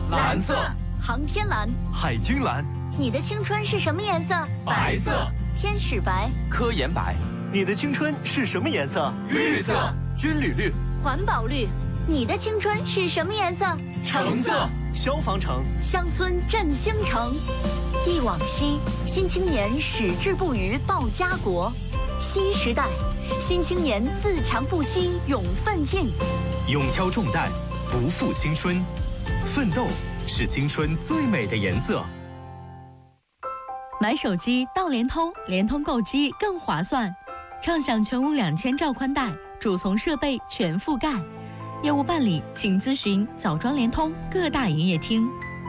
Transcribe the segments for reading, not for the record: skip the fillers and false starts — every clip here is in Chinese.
蓝色。 航天蓝， 海军蓝。 你的青春是什么颜色？ 白色。 天使白， 科研白。 你的青春是什么颜色？ 绿色。 军旅绿。 环保绿。你的青春是什么颜色？ 橙色。 消防橙。 乡村振兴城，忆往昔，新青年矢志不渝报家国。新时代，新青年自强不息勇奋进， 勇挑重担，不负青春，奋斗是青春最美的颜色。 买手机到联通，联通购机更划算，畅享全屋2000兆宽带，主从设备全覆盖。业务办理请咨询枣庄联通各大营业厅。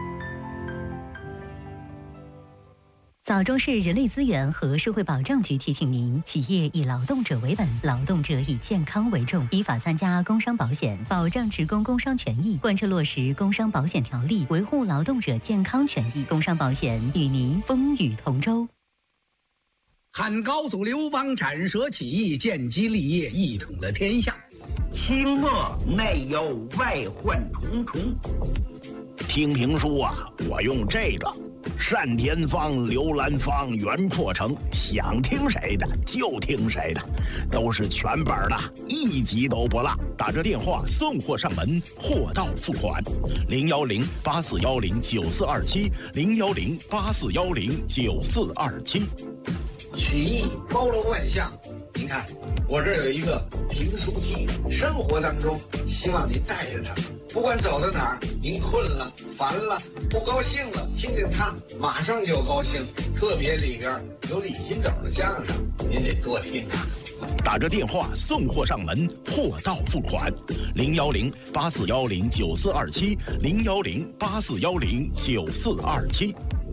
枣庄市人力资源和社会保障局提醒您：企业以劳动者为本，劳动者以健康为重，依法参加工伤保险，保障职工工伤权益，贯彻落实工伤保险条例，维护劳动者健康权益。工伤保险与您风雨同舟。 汉高祖刘邦斩蛇起义，建基立业，一统了天下。 清末内忧外患重重。 听评书啊，我用这个单田芳、刘兰芳、袁阔成，想听谁的就听谁的，都是全本的，一集都不落。打这电话送货上门，货到付款。010-8410-9427，010-8410-9427。 曲艺包罗万象，您看我这儿有一个评书机，生活当中希望您带着它，不管走到哪儿，您困了、烦了、不高兴了，听见它马上就高兴。特别里边有李金斗的相声，您得多听啊。 打着电话送货上门，货到付款。010-8410-9427，010-8410-9427。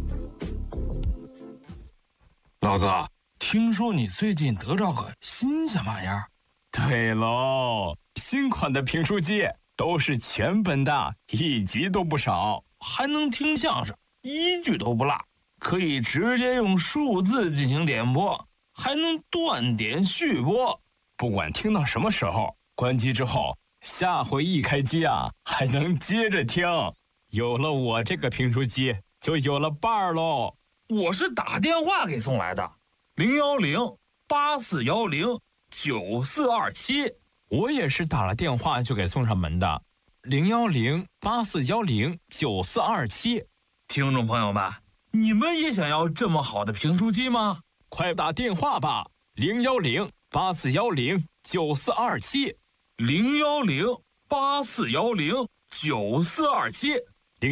老哥，听说你最近得着个新鲜玩意儿？ 对喽，新款的评书机都是全本的，一集都不少， 还能听相声，一句都不落，可以直接用数字进行点播，还能断点续播， 不管听到什么时候，关机之后，下回一开机啊，还能接着听。有了我这个评书机，就有了伴儿喽。 我是打电话给送来的，010-8410-9427。 我也是打了电话就给送上门的，010-8410-9427。 听众朋友们，你们也想要这么好的评书机吗？ 快打电话吧，010-8410-9427。 010-8410-9427。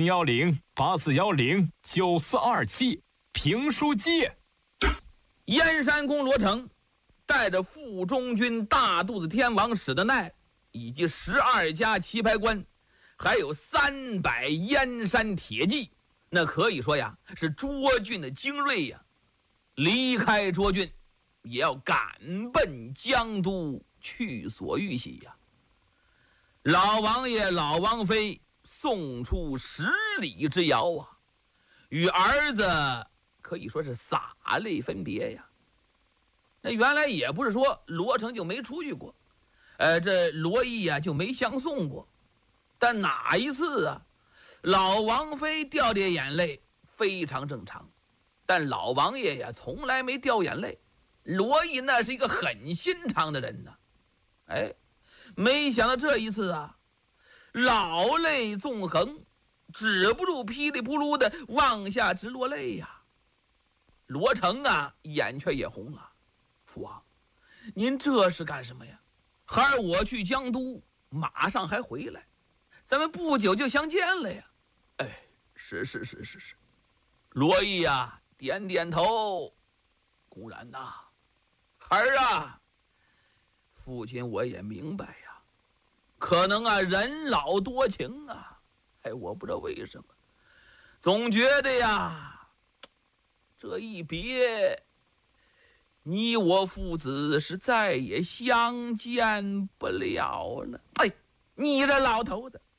010-8410-9427。评书机。 燕山公罗成带着副中军大肚子天王史德奈以及12家棋牌官，还有300燕山铁骑，那可以说呀是涿郡的精锐呀。离开涿郡，也要赶奔江都去所欲喜呀。老王爷老王妃送出10里之遥啊，与儿子可以说是洒泪分别呀。那原来也不是说罗成就没出去过，这罗毅啊就没相送过，但哪一次啊，老王妃掉点眼泪非常正常，但老王爷呀从来没掉眼泪。罗毅那是一个很心肠的人呢，没想到这一次啊，老泪纵横，止不住噼里扑噜的往下直落泪呀。罗成啊眼圈也红了，父王，您这是干什么呀？孩儿我去江都，马上还回来，咱们不久就相见了呀。是。罗毅啊点点头，固然呐，孩儿啊，父亲我也明白呀，可能啊人老多情啊，我不知道为什么，总觉得呀这一别，你我父子是再也相见不了了。你这老头子，